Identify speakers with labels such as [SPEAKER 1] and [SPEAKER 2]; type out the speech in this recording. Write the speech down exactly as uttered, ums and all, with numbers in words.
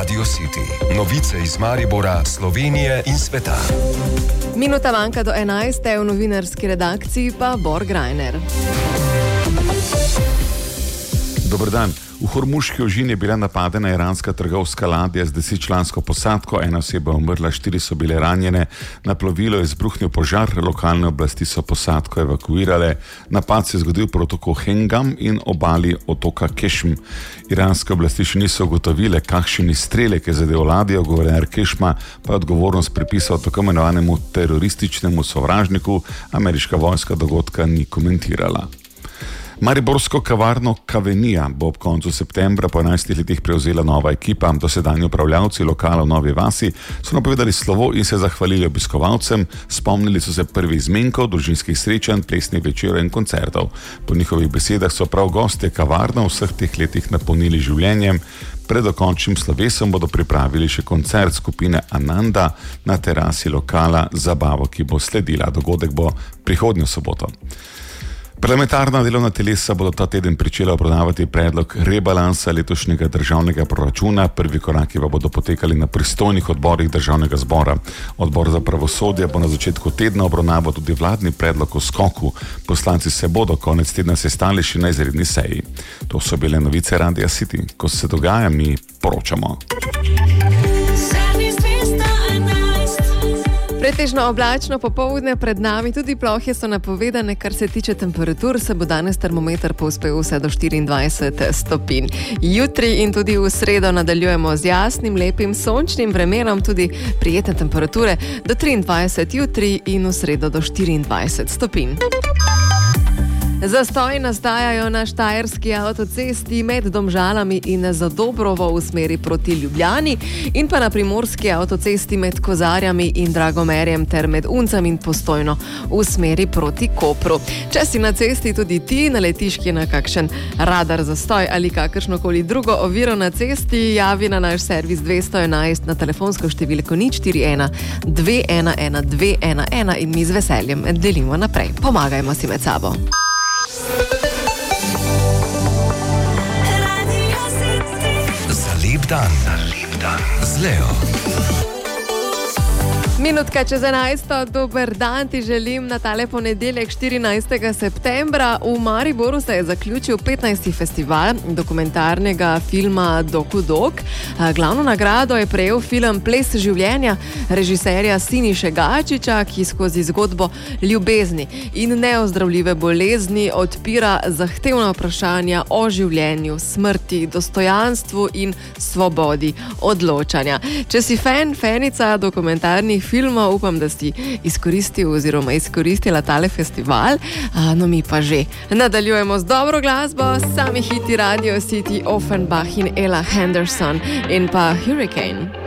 [SPEAKER 1] Radio City. Novice iz Maribora, Slovenije in sveta.
[SPEAKER 2] Minuta manjka do enajste, v novinarski redakciji pa Bor Grajner.
[SPEAKER 3] Dober dan. V Hormuški ožini je bila napadena iranska trgovska ladja z desetčlansko posadko, ena oseba je umrla, štiri so bile ranjene. Na plovilu je izbruhnil požar, lokalne oblasti so posadko evakuirale. Napad se je zgodil proti otoku Hengam in obali otoka Kešm. Iranske oblasti še niso ugotovile, kakšen izstrelek je zadev ladjo, guverner Kešma pa je odgovornost pripisal tako imenovanemu terorističnemu sovražniku. Ameriška vojska dogodka ni komentirala. Mariborsko kavarno Kavenija bo ob koncu septembra po enajstih letih prevzela nova ekipa. Dosedanji upravljavci lokala v Novi vasi so napovedali slovo in se zahvalili obiskovalcem. Spomnili so se prvih zmenkov, družinskih srečanj, plesnih večerov in koncertov. Po njihovih besedah so prav gostje kavarno v vseh teh letih napolnili življenjem. Pred dokončnim slovesom bodo pripravili še koncert skupine Ananda na terasi lokala, zabavo, ki bo sledila. Dogodek bo prihodnjo soboto. Parlamentarna delovna telesa bodo ta teden pričela obravnavati predlog rebalansa letošnjega državnega proračuna. Prvi koraki pa bodo potekali na pristojnih odborih državnega zbora. Odbor za pravosodje bo na začetku tedna obravnaval tudi vladni predlog o skoku. Poslanci se bodo konec tedna sestali še na izredni seji. To so bile novice Radia City. Ko se dogaja, mi poročamo.
[SPEAKER 2] Pretežno oblačno popoldne, pred nami tudi plohe so napovedane, kar se tiče temperatur, se bo danes termometer povzpel vse do štiriindvajset stopinj. Jutri in tudi v sredo nadaljujemo z jasnim, lepim, sončnim vremenom, tudi prijetne temperature do triindvajset jutri in v sredo do štiriindvajset stopinj. Zastoji nastajajo na štajerski avtocesti med Domžalami in Zadobrovo v smeri proti Ljubljani in pa na primorski avtocesti med Kozarjami in Dragomerjem ter med Uncem in Postojno v smeri proti Kopru. Če si na cesti tudi ti naletiš na kakšen radar zastoj ali kakršnokoli drugo oviro na cesti, javi na naš servis dvesto enajst na telefonsko številko nič štiri ena dve ena ena dve ena ena in mi z veseljem delimo naprej. Pomagajmo si med sabo.
[SPEAKER 1] Za lep dan, za lep dan z Leo.
[SPEAKER 2] Minutka čez enajsto, dober dan ti želim na tale ponedeljek štirinajstega septembra. V Mariboru se je zaključil petnajsti festival dokumentarnega filma Dokudok. Glavno nagrado je prejel film Ples življenja režiserja Siniše Gačiča, ki skozi zgodbo ljubezni in neozdravljive bolezni odpira zahtevna vprašanja o življenju, smrti, dostojanstvu in svobodi odločanja. Če si fan, fanica dokumentarnih filmov, upam, da si izkoristil oziroma izkoristila tale festival, no mi pa že. Nadaljujemo z dobro glasbo, sami hiti Radio City, Offenbach in Ella Henderson in pa Hurricane.